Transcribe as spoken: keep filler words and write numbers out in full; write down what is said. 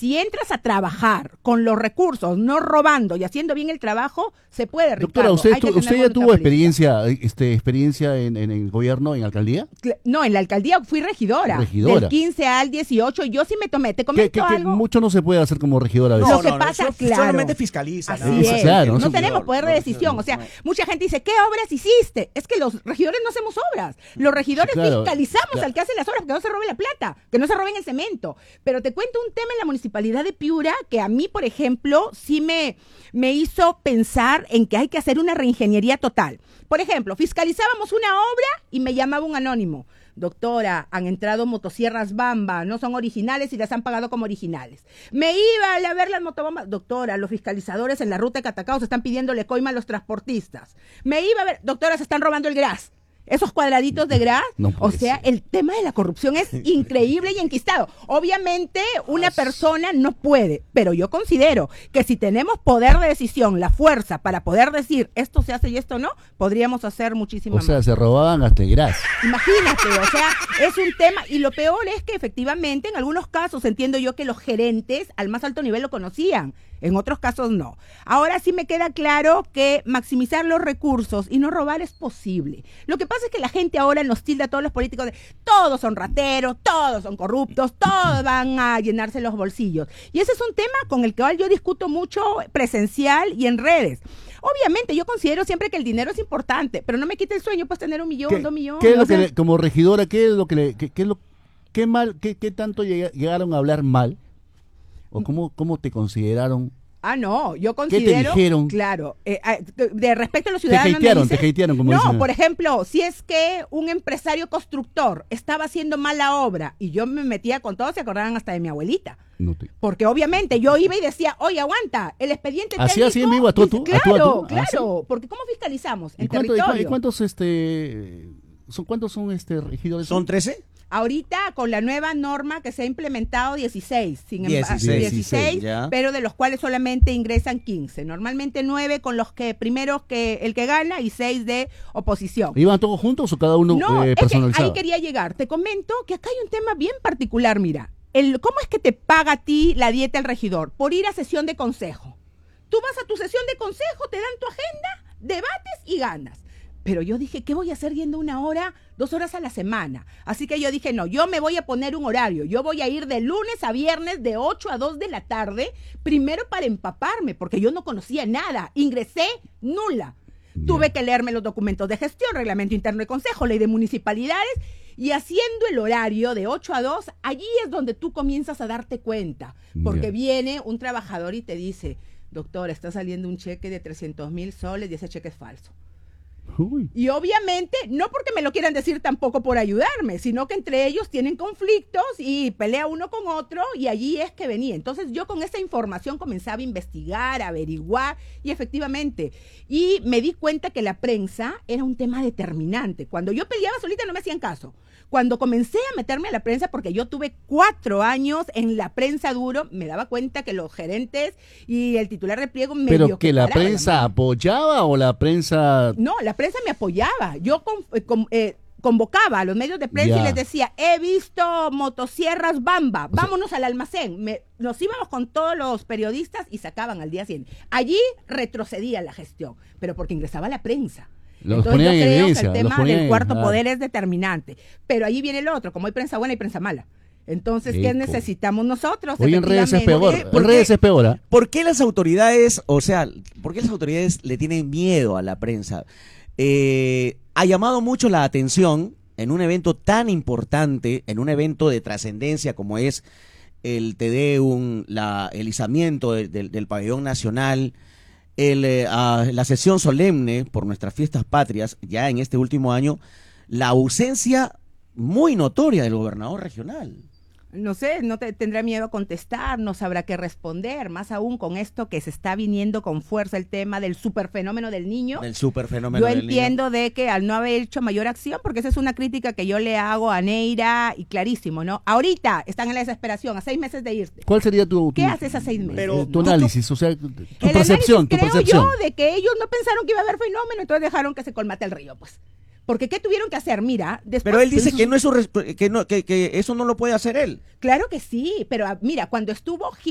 si entras a trabajar con los recursos, no robando y haciendo bien el trabajo, se puede, Ricardo. Doctora, ¿usted, tu, ¿usted ya tuvo política. experiencia este, experiencia en, en el gobierno, en alcaldía? No, en la alcaldía fui regidora. Regidora. Del quince al dieciocho, yo sí me tomé. Te comento ¿Qué, qué, qué, algo. mucho no se puede hacer como regidora a veces. Lo No, que no, pasa, eso claro. solamente fiscaliza. Así ¿no? es. Claro, no no tenemos regidor, poder de no, decisión. no, O sea, no. mucha gente dice, ¿qué obras hiciste? Es que los regidores no hacemos obras. Los regidores Sí, claro. fiscalizamos Claro. al que hace las obras, que no se robe la plata, que no se roben el cemento. Pero te cuento un tema en la municipalidad de Piura que a mí, por ejemplo, sí me, me hizo pensar en que hay que hacer una reingeniería total. Por ejemplo, fiscalizábamos una obra y me llamaba un anónimo. Doctora, han entrado motosierras Bamba, no son originales y las han pagado como originales. Me iba a ver las motobombas. Doctora, los fiscalizadores en la ruta de Catacaos están pidiéndole coima a los transportistas. Me iba a ver, doctora, se están robando el gras. Esos cuadraditos de gras, No o puede sea, ser. el tema de la corrupción es increíble y enquistado. Obviamente, una persona no puede, pero yo considero que si tenemos poder de decisión, la fuerza para poder decir esto se hace y esto no, podríamos hacer muchísimo O más. sea, se robaban hasta el gras. Imagínate, o sea, es un tema, y lo peor es que efectivamente en algunos casos entiendo yo que los gerentes al más alto nivel lo conocían, en otros casos no. Ahora sí me queda claro que maximizar los recursos y no robar es posible. Lo que pasa es que la gente ahora nos tilda a todos los políticos de todos son rateros, todos son corruptos, todos van a llenarse los bolsillos. Y ese es un tema con el que yo discuto mucho presencial y en redes. Obviamente yo considero siempre que el dinero es importante, pero no me quita el sueño pues tener un millón, ¿Qué, dos millones. qué es lo o sea, que le- como regidora, qué es lo que le, qué, qué es lo, qué mal, qué, qué tanto llega- llegaron a hablar mal? ¿O cómo, cómo te consideraron? Ah, no, yo considero... dijeron? Claro, eh, eh, de respecto a los Te ciudadanos... ¿me hatearon, dices? te hatearon, como No, dicen. por ejemplo, si es que un empresario constructor estaba haciendo mala obra y yo me metía con todo, se acordaban hasta de mi abuelita. No te- Porque obviamente yo iba y decía, oye, aguanta, el expediente ¿Así, técnico... así en vivo a tú, a tú, dice, a tú, a Claro, tú? ¿Ah, claro, porque ¿cómo fiscalizamos? ¿Y, En cuánto- y cu- territorio. y cuántos este son cuántos son este regidores? ¿Son trece? Ahorita con la nueva norma que se ha implementado dieciséis, sin embargo, dieciséis, dieciséis, ya. pero de los cuales solamente ingresan quince. Normalmente nueve con los que primero que el que gana y seis de oposición. ¿Iban todos juntos o cada uno No, eh, es que personalizado? ahí quería llegar. Te comento que acá hay un tema bien particular, mira. El, ¿Cómo es que te paga a ti la dieta el regidor? Por ir a sesión de consejo. Tú vas a tu sesión de consejo, te dan tu agenda, debates y ganas. Pero yo dije, ¿qué voy a hacer yendo una hora, dos horas a la semana? Así que yo dije, no, yo me voy a poner un horario. Yo voy a ir de lunes a viernes de ocho a dos de la tarde, primero para empaparme, porque yo no conocía nada. Ingresé nula. Ya. Tuve que leerme los documentos de gestión, reglamento interno de consejo, ley de municipalidades, y haciendo el horario de ocho a dos, allí es donde tú comienzas a darte cuenta, porque Ya. viene un trabajador y te dice, doctor, está saliendo un cheque de trescientos mil soles y ese cheque es falso. Uy. Y obviamente, no porque me lo quieran decir tampoco por ayudarme, sino que entre ellos tienen conflictos y pelea uno con otro y allí es que venía. Entonces yo con esa información comenzaba a investigar, a averiguar y efectivamente, y me di cuenta que la prensa era un tema determinante. Cuando yo peleaba solita no me hacían caso. Cuando comencé a meterme a la prensa, porque yo tuve cuatro años en la prensa duro, me daba cuenta que los gerentes y el titular de pliego me ¿Pero que la prensa apoyaba o la prensa...? No, la prensa me apoyaba. Yo con, eh, con, eh, convocaba a los medios de prensa Ya. y les decía, he visto motosierras Bamba, O sea- vámonos al almacén. Me, nos íbamos con todos los periodistas y sacaban al día siguiente. Allí retrocedía la gestión, pero porque ingresaba la prensa. Los Entonces ponían yo en creo evidencia, que el los tema ponían del en- cuarto ah. poder es determinante. Pero allí viene el otro, como hay prensa buena y prensa mala. Entonces, ¿qué Eco. necesitamos nosotros? Hoy en redes es peor, Efectivamente, ¿Por en qué? redes es peor, ¿ah? ¿Por qué las autoridades, o sea, por qué las autoridades le tienen miedo a la prensa? Eh, ha llamado mucho la atención en un evento tan importante, en un evento de trascendencia como es el Te Deum, la, el izamiento de- de- del pabellón nacional, el, eh, ah, la sesión solemne por nuestras fiestas patrias, ya en este último año, la ausencia muy notoria del gobernador regional. No sé, no te, tendrá miedo a contestar, no sabrá qué responder, más aún con esto que se está viniendo con fuerza el tema del superfenómeno del niño. El superfenómeno Yo del entiendo de que al no haber hecho mayor acción, porque esa es una crítica que yo le hago a Neira y clarísimo, ¿no? Ahorita están en la desesperación, a seis meses de irte. ¿Cuál sería tu, tu, ¿Qué haces a seis meses? Pero- eh, tu análisis? O sea, tu El percepción, análisis tu creo percepción. yo de que ellos no pensaron que iba a haber fenómeno, entonces dejaron que se colmate el río, pues. Porque ¿qué tuvieron que hacer? Mira, después... Pero él dice eso que es- no es su res- que no que, que eso no lo puede hacer él. Claro que sí, pero ah, mira, cuando estuvo